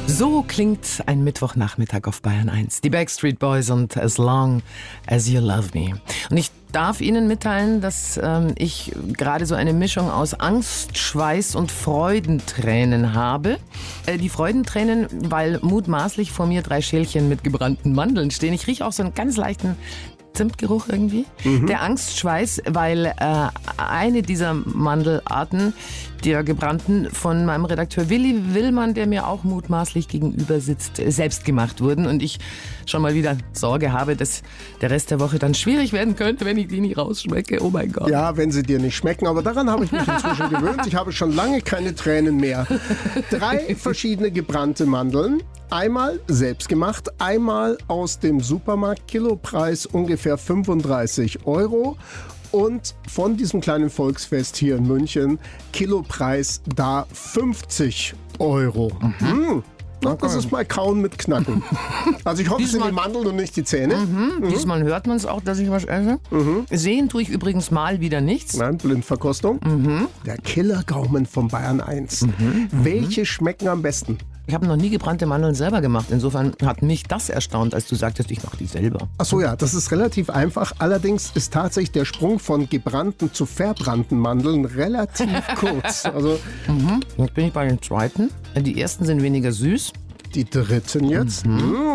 So klingt ein Mittwochnachmittag auf Bayern 1. Die Backstreet Boys und As Long As You Love Me. Und ich darf Ihnen mitteilen, dass ich gerade so eine Mischung aus Angst, Schweiß und Freudentränen habe. Die Freudentränen, weil mutmaßlich vor mir 3 Schälchen mit gebrannten Mandeln stehen. Ich rieche auch so einen ganz leichten Zimtgeruch irgendwie. Der Angstschweiß, weil eine dieser Mandelarten, der gebrannten, von meinem Redakteur Willi Willmann, der mir auch mutmaßlich gegenüber sitzt, selbst gemacht wurden. Und ich schon mal wieder Sorge habe, dass der Rest der Woche dann schwierig werden könnte, wenn ich die nicht rausschmecke. Oh mein Gott. Ja, wenn sie dir nicht schmecken. Aber daran habe ich mich inzwischen gewöhnt. Ich habe schon lange keine Tränen mehr. 3 verschiedene gebrannte Mandeln. Einmal selbst gemacht, einmal aus dem Supermarkt, Kilopreis ungefähr 35 €. Und von diesem kleinen Volksfest hier in München, Kilopreis da 50 €. Das ist mal kauen mit Knacken. Also ich hoffe, es sind die Mandeln und nicht die Zähne. Diesmal hört man es auch, dass ich was esse. Sehen tue ich übrigens mal wieder nichts. Nein, Blindverkostung. Der Killergaumen von Bayern 1. Welche schmecken am besten? Ich habe noch nie gebrannte Mandeln selber gemacht. Insofern hat mich das erstaunt, als du sagtest, ich mache die selber. Ach so, ja, das ist relativ einfach. Allerdings ist tatsächlich der Sprung von gebrannten zu verbrannten Mandeln relativ kurz. Also Jetzt bin ich bei den zweiten. Die ersten sind weniger süß. die dritten jetzt.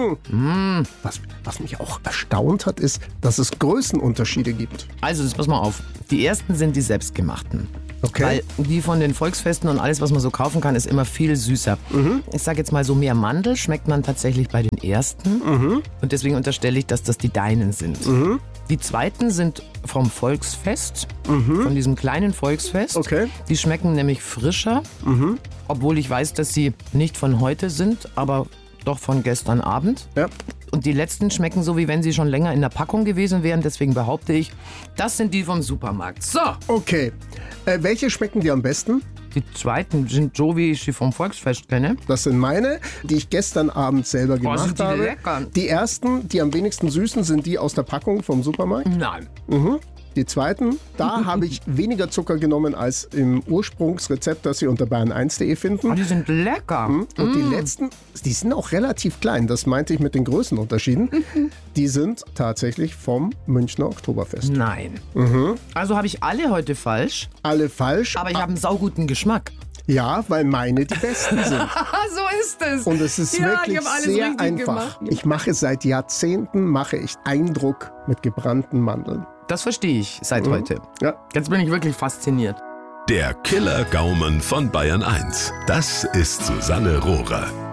Was mich auch erstaunt hat, ist, dass es Größenunterschiede gibt. Also, pass mal auf. Die ersten sind die selbstgemachten. Okay. Weil die von den Volksfesten und alles, was man so kaufen kann, ist immer viel süßer. Ich sage jetzt mal, so mehr Mandel schmeckt man tatsächlich bei den ersten. Und deswegen unterstelle ich, dass das die deinen sind. Die zweiten sind vom Volksfest, von diesem kleinen Volksfest. Okay. Die schmecken nämlich frischer, obwohl ich weiß, dass sie nicht von heute sind, aber doch von gestern Abend. Ja. Und die letzten schmecken so, wie wenn sie schon länger in der Packung gewesen wären. Deswegen behaupte ich, das sind die vom Supermarkt. So, Okay. Welche schmecken dir am besten? die zweiten sind so, wie ich sie vom Volksfest kenne. Das sind meine, die ich gestern Abend selber gemacht sind die habe. lecker. Die ersten, die am wenigsten süßen, sind die aus der Packung vom Supermarkt. Nein. Die zweiten, da habe ich weniger Zucker genommen als im Ursprungsrezept, das Sie unter bayern1.de finden. Oh, die sind lecker. Und die letzten, die sind auch relativ klein, das meinte ich mit den Größenunterschieden. Die sind tatsächlich vom Münchner Oktoberfest. Nein. Also habe ich alle heute falsch, Alle falsch, aber ich habe einen sauguten Geschmack. ja, weil meine die besten sind. So ist es. Und es ist Ja, wirklich ich habe alles sehr richtig einfach. gemacht. Ich mache seit Jahrzehnten Eindruck mit gebrannten Mandeln. Das verstehe ich seit heute. Ja. Jetzt bin ich wirklich fasziniert. Der Killergaumen von Bayern 1. Das ist Susanne Rohrer.